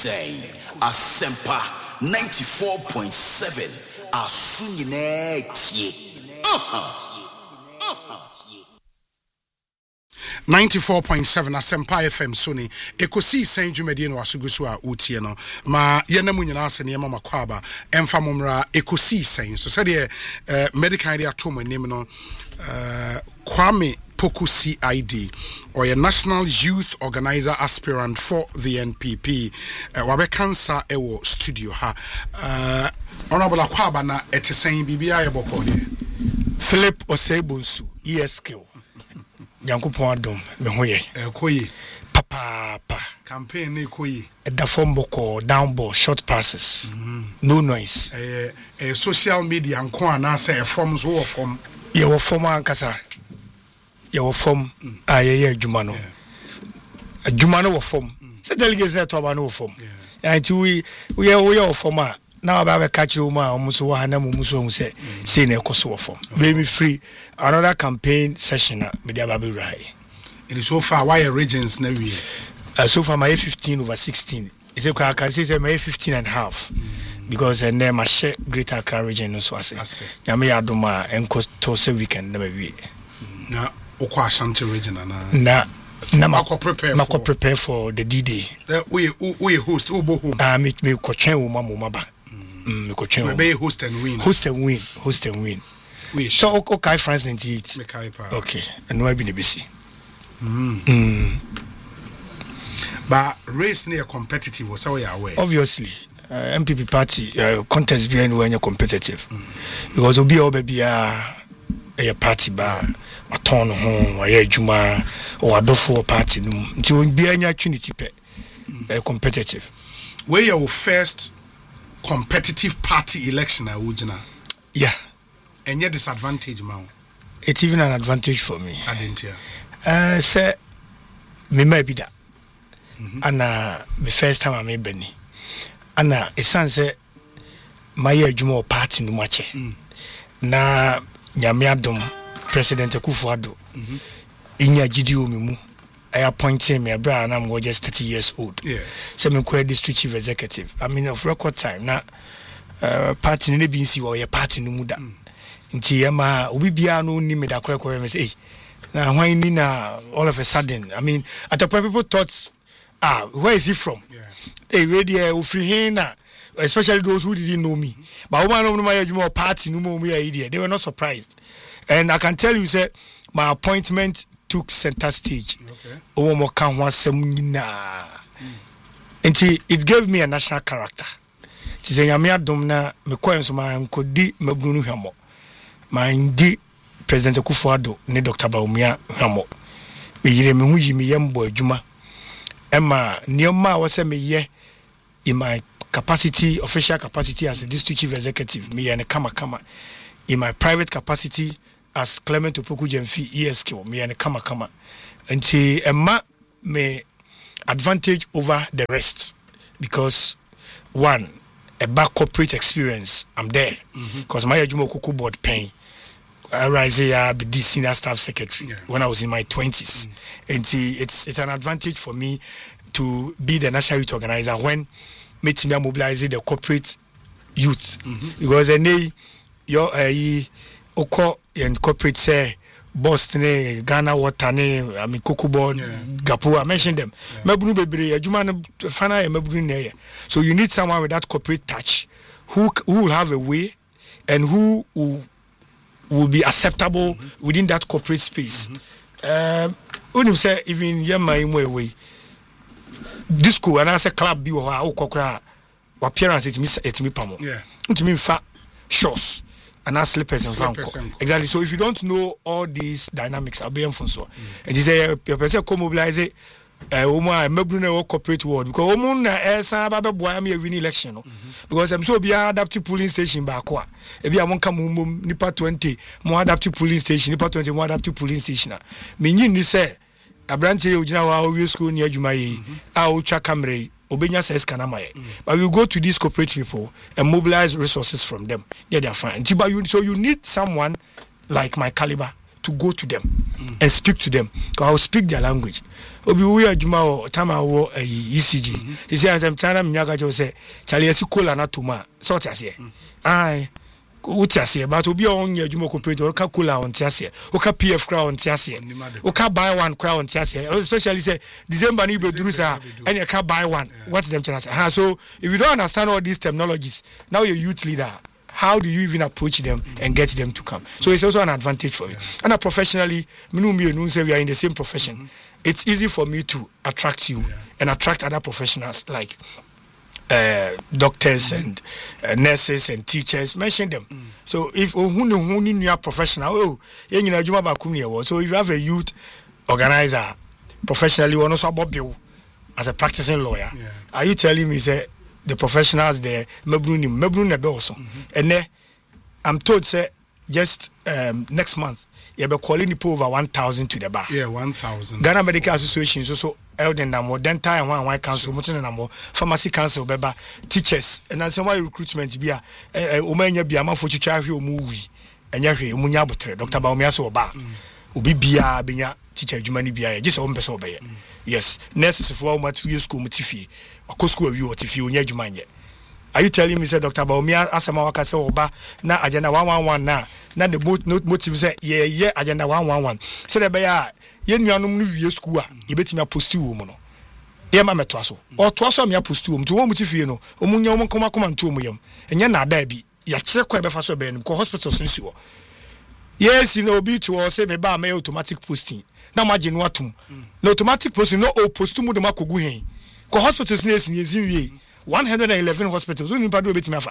saying Asempa 94.7 Asunyine tie. 94.7 Asempa FM Sony ekosi sen dwumadi no wasugusu a utie no ma yenamu nyina ase ne mama kwaba emfa momra ekosi sen so said medical idea atom anim no Kwame Poku CID or a National Youth Organizer Aspirant for the NPP wabe cancer ewo studio ha honorable Akwaba na etesen bibia ye bokode Philip Osebunsu ESK Yankopon adom me hoye koyi papa campaign ne koyi da form boko down ball short passes no noise social media nko ana say form so form ye wo form ankasa ye wo form ayeye adwuma no adwuma no wo form say delegates na to ba no wo form and we wo form a na ba be catch you ma omuso wa na muso hu say na ekoso wo form let me free another campaign session me dia ba be right. It is so far why regions na we so far my 15/16 is it I can say my 15 and a half because and then my share Greater Accra region so I say nyame adoma enko to say weekend na we na okwa Ashanti region na mako prepare for the D-Day we host we bohom me ko twen wo mama ba me ko twen we host and win we so okay France and it okay and no be ne besi but race near competitive was how you aware obviously MPP party contest behind when you're competitive because obi obi a party ba aton ho aye adwuma o adofo party no nti obi anya trinity pe competitive where your first competitive party election awujina yeah and your disadvantage ma it's even an advantage for me I didn't hear say me maybe that and my first time I made Benny and it sounds say my adwuma party no much na nyame adom President Akufo-Addo inya GDO me mu I appointed me abra and I'm just 30 years old so me quite district chief executive I mean of record time na party no be nsi wo ye party no mu da nti yema obi bia no ni me da krekore me say now when Nina all of a sudden I mean at the point people thought where is he from hey radio free hina especially those who didn't know me but woman of my party no more idea they were not surprised and I can tell you say my appointment took center stage and it gave me a national character it is a nyame adom na me koyenso ma nkodi mabunu hwamo ma ndi President Akufo-Addo ne Dr. Baumia hwamo me yire me hu yi me yembo adwuma ema nioma wo se me ye in my capacity official capacity as a district chief executive me and kama in my private capacity as Clement Opoku Jemfi ESK me and kama until ema me advantage over the rest because one a back corporate experience I'm there because my adwuma okuku board paying I rise here be the senior staff secretary when I was in my 20s and it's an advantage for me to be the national youth organizer when me mobilize the corporate youth because they your oko and corporate say Boston Ghana water ne I mean Kokubo Gapu I mentioned them mabunu bebre adwuma no fana e mabunu ne so you need someone with that corporate touch who will have a way and who will be acceptable within that corporate space when you say even yema way disco and I say club bi ho a ukokra appearance it me pamo it me fa shows and slippers and fanko exactly so if you don't know all these dynamics I'll be so and you say your person come mobilize woman mabru na corporate world because woman na esa ba boy am win election no because I'm so be adaptive polling station ba ko e bi amon kam nipa 20 mo adaptive polling station nipa 20 mo adaptive polling station me nyin ni say abrante ojina wa owie school ni adwuma yi a o twa camera obenya says kanamaye but we go to these corporate people and mobilize resources from them yeah they are fine so you need someone like my caliber to go to them and speak to them. Because I will speak their language. Obi we are Juma or time I war a ECG. He says, I'm China Miyaga say, Charlie Cola Natuma, sort as here. Aye. Utiasie, but will be on your Juma cooperative or Kakula on Tiasie, or PF crown Tiasie, or can buy one crown Tiasie, especially say December Nibo Drusa, and you can buy one. What's them to say? So if you don't understand all these terminologies, now you're youth leader. How do you even approach them and get them to come? So it's also an advantage for me. And professionally, we are in the same profession. It's easy for me to attract you and attract other professionals like doctors and nurses and teachers. Mention them. So if you are professional, so if you have a youth organizer professionally, or also as a practicing lawyer, are you telling me say the professionals there, Mebrun also. And I'm told, say, just next month, you'll be calling people over 1,000 to the bar. Yeah, 1,000. Ghana Medical Association is also Elden Namo, Dental and One Council, Mountain Namo, Pharmacy Council, Beba, teachers, and then some recruitment be a Omania Biama for Chichario movie, and Yahi, Munyabutre, Dr. Baumiaso Oba, Ubi Bia, Bina, teacher, Jumani Bia, just on Beso Bay. Yes, nurses for my 2 years school, Mutifi. School review if you near Jumanya. Are you telling me, say Dr. Baumia, Asamawaka say Oba, na agenda 111 na the motive say, yeah, agenda 111. Say the baya, yen you school, you bet me a post to woman. Yama metwaso, or twaso me a post to Mutifino, Omunya come and 2 million, and yana baby, ya check quite befaso ben, co hospital since you. Yes, you know, be to or say me ba me automatic posting. Now imagine what no automatic posting, no postum the Makuguhin. Ko hospitals in 111 hospitals only padu beti mefa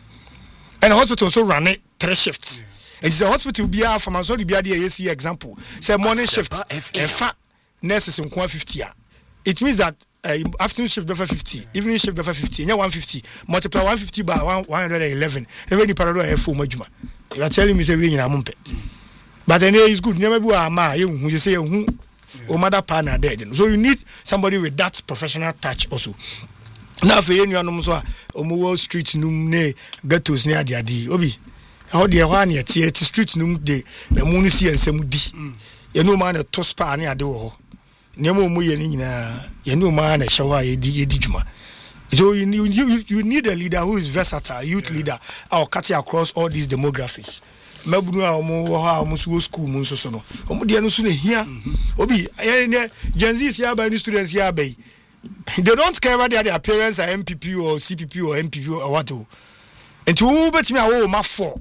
and hospital so run 3 shifts and the hospital bia pharmacy bia dey see example say morning shift efa nurses in 50 it means that afternoon shift be 50 evening shift be 50 nya 150 multiply 150 by 111 even the parado e full majuma you are telling me say we nyina mumpe but then is good nyama bi wa ma you say hu or mother partner dead. So you need somebody with that professional touch also. Now for you no so Wall Street num ne ghettos near the obi. How the one yet street num de the moon see and some di. You know man a tospa ne ade wo. Nemo mu ye ni nyina. You know man a shower ye di juma. So you need a leader who is versatile, youth leader, or cutting across all these demographics. Mabunu a omo school mun so no omo de no so na hia obi Gen Z here by students here by they don't care whether their parents are MPP or CPP or MPP or what and to betimi a wo ma for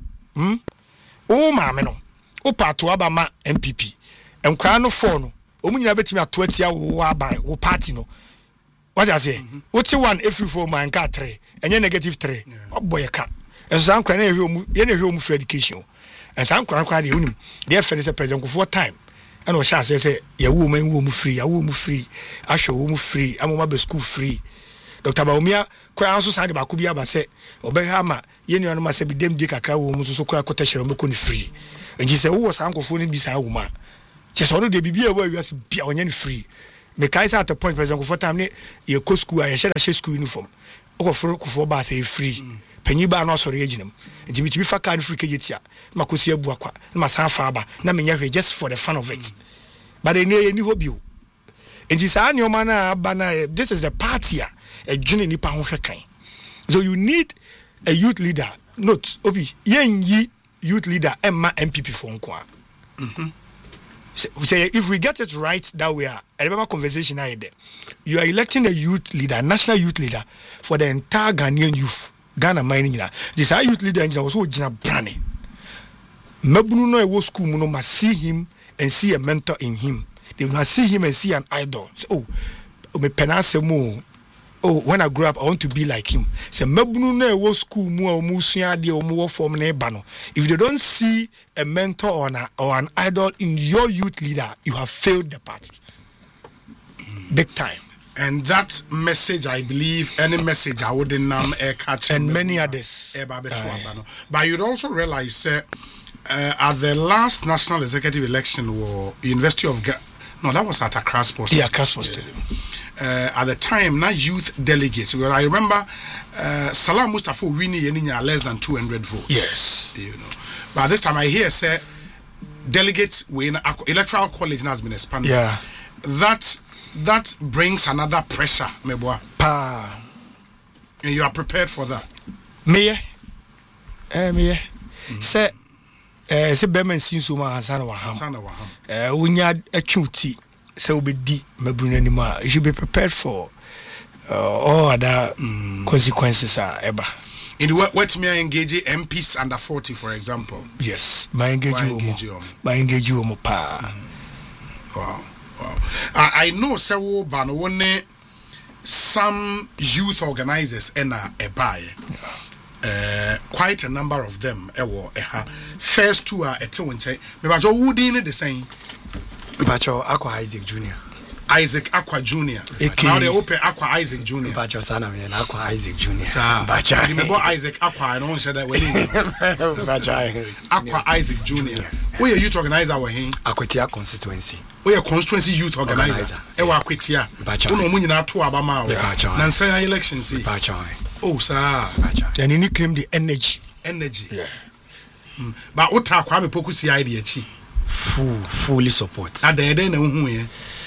o ma me no o pato aba ma MPP enkwa no for no omo nyina betimi ato atia wo aba wo party no what I say what you want every 4 man ka 3 enye negative 3 oboy ka enso ankwa na ehwe mu for education. And some crank the unim, dear friend is a president for time. And what shall say, ya woman womb free, a woman free, I show womb free, I'm a school free. Dr. Baumia, cry also signed about Kubia Basse, or Behama, Yenu must be dem dick a crowd woman so cry quotation free. And she said, who was uncle phoning beside woman? Just only the BB where you are be on free. Make I at the point, president for time, your co school, I shall a school uniform. Or for bath a free. Penny bar no sorry agent. And Jimmy Tifa can free Kajitia, Makusia Buakwa, Masan Faba, Namanya just for the fun of it. But they need any hope you. And this annual manner, this is the party, a junior Nipa Honfekai. So you need a youth leader, not Obi, ye youth leader, Emma MPP for Nkwa. Say if we get it right that we are, I remember conversation I had. You are electing a youth leader, national youth leader for the entire Ghanaian youth. Ghana mining this youth leader and also Jina Brane. Mabunu no was school no must see him and see a mentor in him. They will not see him and see an idol. So me penance mo. Oh, when I grow up, I want to be like him. So Mabunu no was school mo musia de omo form ne bano. If they don't see a mentor or an idol in your youth leader, you have failed the party. Big time. And that message, I believe, any message I wouldn't catch and many others. But you'd also realize at the last national executive election, University of no, that was at Accra Sports. Yeah, Accra Sports Stadium. At the time, not youth delegates. Well, I remember Salam Mustafa winning less than 200 votes. Yes, you know. But this time I hear say delegates in electoral college has been expanded. Yeah. That brings another pressure, meboa. Pa. And you are prepared for that. Me. Say Bemen Sinsuma Hasana Waham. When you had a cutie, so be deep, Mabruna anymore. You should be prepared for all other consequences are ever. In what may I engage MPs under 40, for example? Yes, my engage you, pa. Wow. I know several banone some youth organizers and a buy. Quite a number of them. First two are at Winche. Maybe who did the same? Bacho Aqua Isaac Jr. Isaac Aqua Jr. Now they open Aqua Isaac Jr. Bacho son of Aqua Isaac Jr. Bacha. Remember Isaac Aqua? I don't say that way. Aqua Isaac Jr. We are youth organizer. Aquatia constituency. We are constituency youth organizer. Ewa Aquatia. Bacha. Uno muni na tu abama. Bacha. Nansaya election see. Bacha. Oh sir. Bacha. Then you claim the energy. Yeah. But Ota Kwame Poku si idea chi. Fully support. At the end of ye.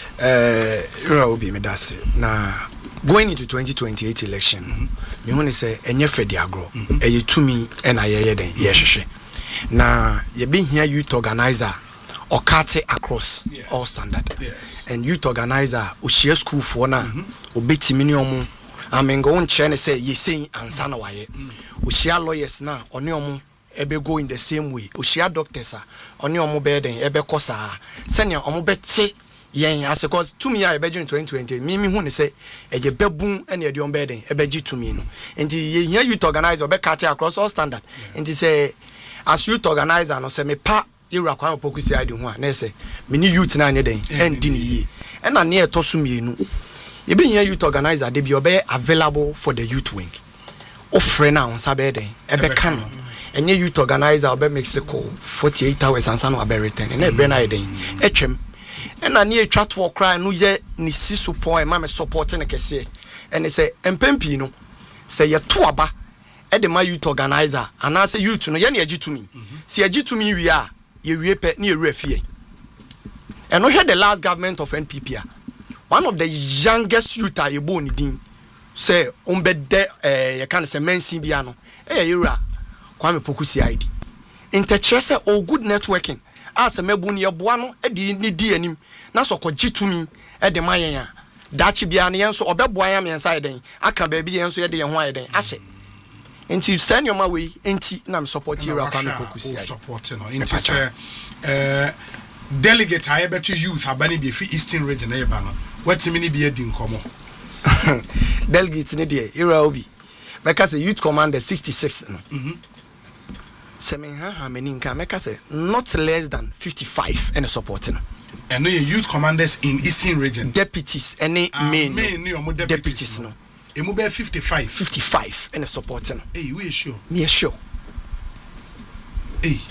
Obi me that's na going into 2028 election. Me want to say enye Fedi Agro. Eye to me and I den ye na ye been here youth organizer or kate across all standard. And youth organizer o share school for na obeti minimum. Amengo on chene say ye saying ansa na waye. O share lawyers na oni omo ebe go in the same way. O share doctors oni omo be den ebe kosa. Senya omo beti yen as because to me I be in 2020 me hu ne say eje bebun ene e de on be den ebe gi to me no. Enti ye here youth organizer be kate across all standard. Enti say as youth organizer no say me pa Ira Kwame Poku si ade ho a na say me ni youth na anye den endi ni yi. E na ne e to so mienu. You be here youth organizer, they be available for the youth wing. Offer now on Saturday, ebe can. And your youth organizer be Mexico 48 hours and some be return. And every night day, HM. And I near chat for cry no ye ni sisu point, mamma supporting a kese. And they say, Empempino, say ye tuaba, Eddie my youth organizer, and I say you to no yen ye to me. See a G to me we are, ye repet near refie. And no the last government of NPP. One of the youngest youth are born in say umbede you can say mensi biano Ira Kwame Poku si ID interchese all good networking as a mebuni yabuano ni di anim na so koji to me e de mayen ya dachi bia na yenso obeboa ya me inside den aka ba bi yenso ye de ye ho aye den ase enti send your my way enti na me support Ira Kwame Poku si ID support no enti say delegate I bet youth abani be free Eastern region e ba no what mini be edin komo delegate ni de Ira Obi because the youth commander 66 no semen ha many nka make say not less than 55 and supporting and no youth commanders in Eastern region deputies any main deputies no emu be 55 and supporting hey we sure me sure hey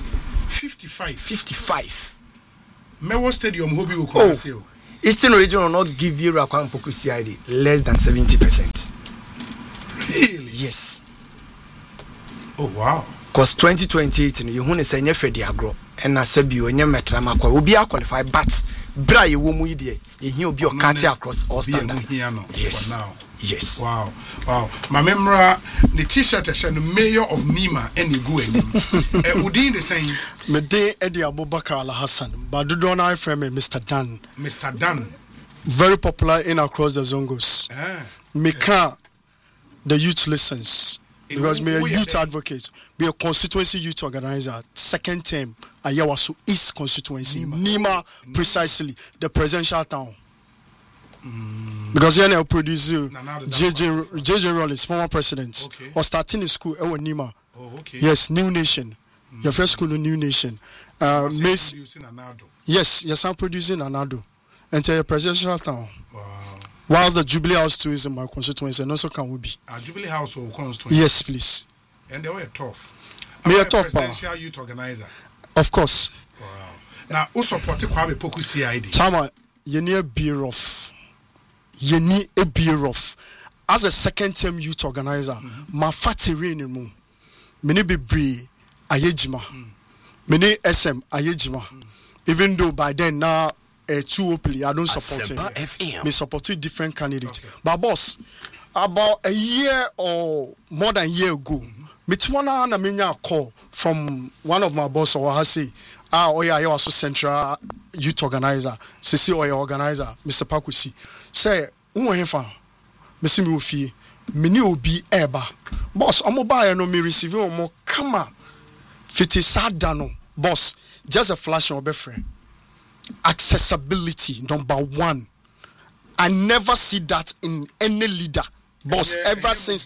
55 Mewo Stadium hobi will come say Eastern region will not give you Ira Kwame Poku CID less than 70%. Really? Yes. Oh wow. Because 2028 you want to say nye Fedi Agro and na say bi onye metra makwa obi a qualify but bra ye wo mu ide ye hi obi o kate across all standard. Yes. Yes. Wow. My memra the t-shirt is the mayor of Nima and the go enim. Udin the same. Me de Eddie Abubakar Al Hassan, but do don't I frame Mr. Dan. Mr. Dan. Very popular in across the Zongos. Me can the youth listens. Because me a youth advocate, me a constituency youth organizer. Second term, Ayawasu East constituency, Nima precisely the presidential town. Because you know produce JJ Rollins, former president, or starting in school at Nima. Yes, New Nation. Your first school, New Nation. Yes, I'm producing Anado. And to a presidential town. Whilst the Jubilee House too is in my constituency, and also can we be? Jubilee House or constituency? Yes, please. And they were tough. Me a tough presidential youth organizer. Of course. Wow. Now, who supported Kwame Poku CID? Chama, you need a beer off. You need a beer off. As a second term youth organizer, my fatty rain in moon. Many be bree, ayejima. Many SM Ayejima. Even though by then now too openly, I don't support him. Me support different candidates. Okay. But boss, about a year or more than a year ago, me twana na menya call from one of my boss or I say, I was central youth organizer, CC or organizer, Mr. Pakusi. Say, hefa, Mr. Mufi, mini obi eba. Boss, I'm buy no me receive more kama. Fiti sadano, boss, just a flash of a friend. Accessibility, number one. I never see that in any leader, boss, ever since.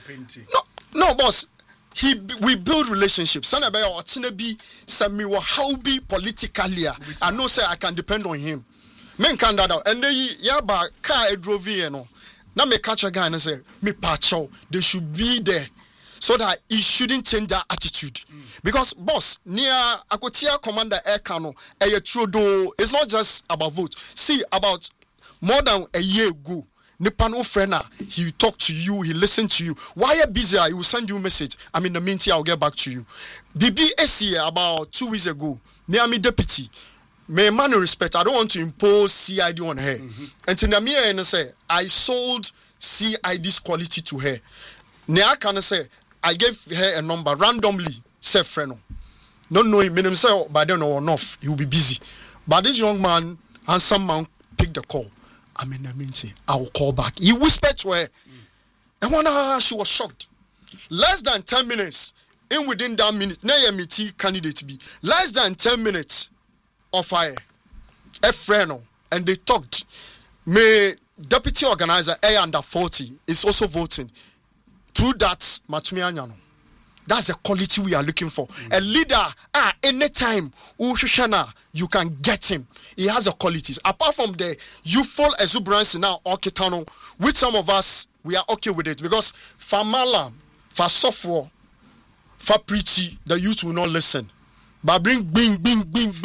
No, boss. We build relationships. Son about Otinabi, Samiwa, how be politically. I know, say I can depend on him. Men can that out. And then, yeah, but car drove here, no. Now, me catch a guy and say, me patcho, they should be there so that he shouldn't change that attitude. Because, boss, near Akotia Commander Ekano, Trudeau, it's not just about vote. See, about more than a year ago, Nipano Frena, he talk to you, he listen to you. Why are you busy? He will send you a message. I'm in the meantime, I'll get back to you. BBSC about 2 weeks ago, near me deputy. May man respect. I don't want to impose CID on her. And Tinamia and say, I sold CID's quality to her. Nia can say, I gave her a number randomly. Say Freno. Don't know him, meaning say, by then or enough, he will be busy. But this young man, handsome man, picked the call. I'm in a meeting. I will call back. He whispered to her. And when she was shocked. Less than 10 minutes, in within that minute, now your meeting candidate be. Less than 10 minutes of fire. A friend, and they talked. My deputy organizer, A under 40, is also voting. Through that, Matumi Anyano. That's the quality we are looking for. A leader, anytime, you can get him. He has the qualities. Apart from the youthful exuberance now, Okitano, with some of us, we are okay with it. Because for Malam, for software, for preachy, the youth will not listen. But bring, bing, hey,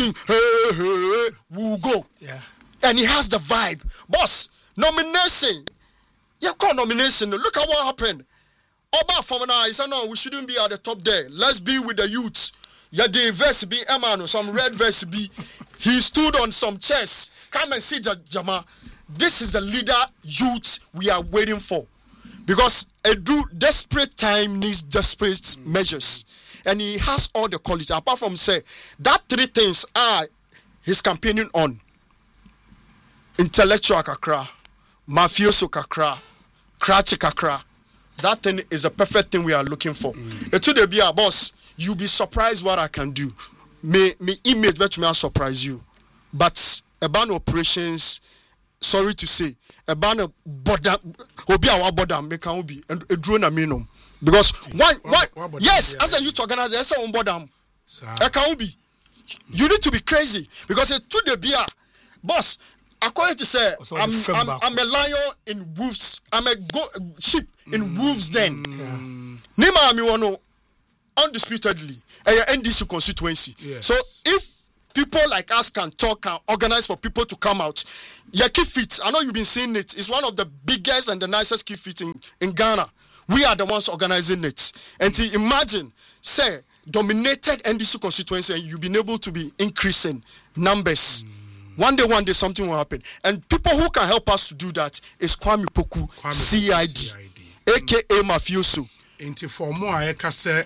we'll go. Yeah. And he has the vibe. Boss, nomination. You call nomination. Look at what happened. Oba from now, he said, no, we shouldn't be at the top there. Let's be with the youth. Yeah, the vest be Emmanuel, some red vest be. He stood on some chairs. Come and see the Jama. This is the leader youth we are waiting for. Because a desperate time needs desperate measures. And he has all the quality. Apart from say, that three things are his campaigning on. Intellectual kakra, mafioso kakra, krachi kakra. That thing is a perfect thing we are looking for. Today be our boss. You'll be surprised what I can do. Me image bet me surprise you. But about operations, sorry to say, about border obi our border me can be and a drone aminum. Because why yes, as a youth organizer, as a border I can be. You need to be crazy because today be our boss. According to say, I'm a lion in wolves. I'm a sheep in wolves' den. Nima Amiwano, undisputedly, a NDC constituency. Yes. So if people like us can talk and organize for people to come out, yeah, keep fit. I know you've been seeing it. It's one of the biggest and the nicest keep fit in Ghana. We are the ones organizing it. And to imagine, say, dominated NDC constituency, and you've been able to be increasing numbers. One day, something will happen. And people who can help us to do that is Kwame Poku, CID, a.k.a. Mafioso. Into for more, I can say,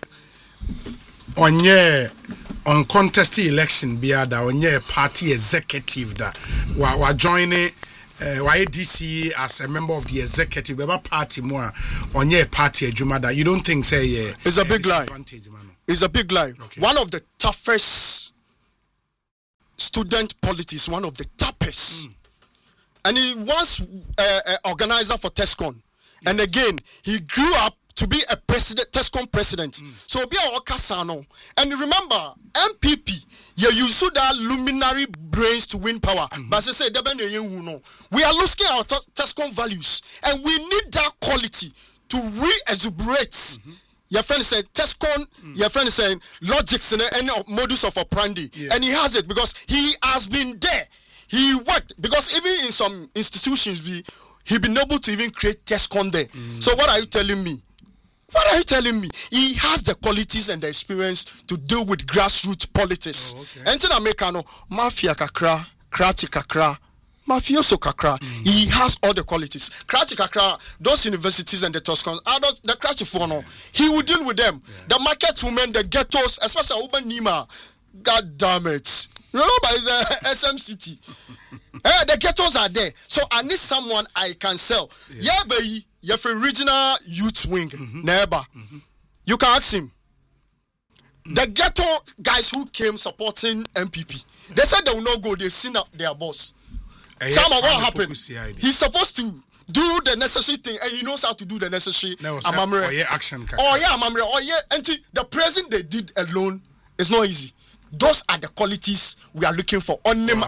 on contested election, be a party executive that we're joining YDC as a member of the executive, party more on your party, Jumada. You don't think, say, it's a big lie. It's a big lie. Okay. One of the toughest student politics, one of the toughest. And he was an organizer for TESCON. Yes. And again, he grew up to be a president, TESCON president. So be a Okasano. And remember, MPP, you use that luminary brains to win power. But as I say, we are losing our TESCON values. And we need that quality to re-exuberate. Your friend is saying TESCON, your friend is saying logics and any modus of operandi. Yeah. And he has it because he has been there. He worked. Because even in some institutions, he been able to even create TESCON there. So what are you telling me? What are you telling me? He has the qualities and the experience to deal with grassroots politics. And then Americano, mafia kakra, krati kakra, mafioso kakra. He has all the qualities. Krati kakra, those universities and the Toscans, the krati fono, he will deal with them. The market women, the ghettos, especially Uban Nima. God damn it. Remember, it's a SMCT. The ghettos are there. So I need someone I can sell. Yeah, baby. You have a regional youth wing, neighbor. You can ask him. The ghetto guys who came supporting MPP, they said they will not go. They seen their boss. Some of what happened. He's supposed to do the necessary thing, and he knows how to do the necessary. Action. And the present they did alone is not easy. Those are the qualities we are looking for. On them,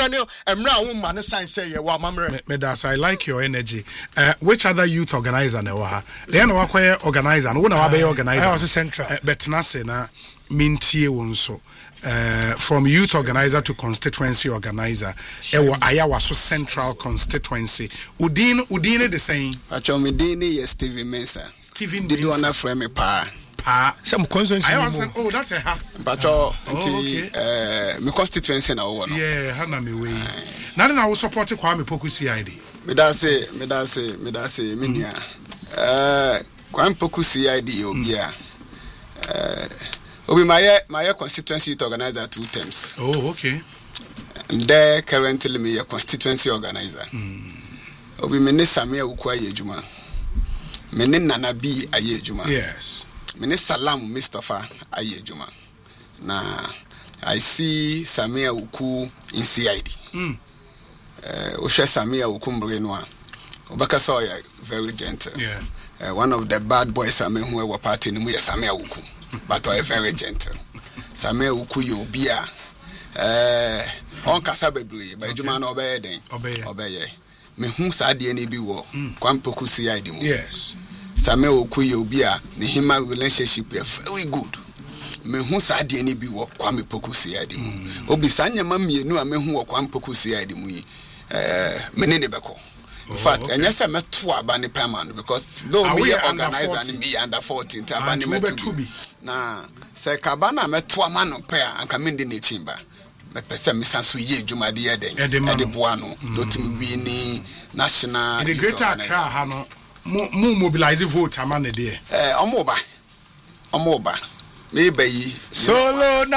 Medas, I like your energy. Which other youth organizer now? They are no organizer. No one organizer. I was a central. But Nasena Mintie Wonso. From youth organizer to constituency organizer. I was so central constituency. Udine the same. Achomidini yes Stephen Mensah. Stephen did one frame me pa. Some constituency. I was that's a ha. But me constituency na wo no. Yeah, hana me way. Now I will support Kwame Poku CID. Me da say minia. Kwame Poku CID obia. Obi my constituency youth organizer 2 terms. Oh, okay. And there currently me a constituency organizer. Obi me ne Samia Uku ayejuma. Me ne Nana B ayejuma. Yes. Mene Salam Mustafa ayejuma. Na I see Samia Uku in CID. Oshe Samia Uku mbrenoa. Obaka Sawyer very gentle. Yeah. One of the bad boys who were party ni muya Samia Uku. But I very gentle. Samia Uku yobia. On kasa bebre ba ejuma na obeye den. Obeye. Me hu sa de ni bi wo. Kwampoku CID mu. Yes. Samia Uku yobia ni human relationship very good. Me hu sa de ni bi wo Kwame Poku CID mu. Obi sanya ma mienu a me hu wo Kwampoku CID mu yi. Me ne beko. In fact, and yes, I met 2 abani permanent because though we are organized and be under 14 to abani met 2. Now, say Cabana met 2 man pair and come in the chamber. But person misansu ye Jumadi Ede, Ede Buano, Dotimi National. In the greater Accra, Hano, more mobilizing vote among the day. Omoba. Maybe Solo.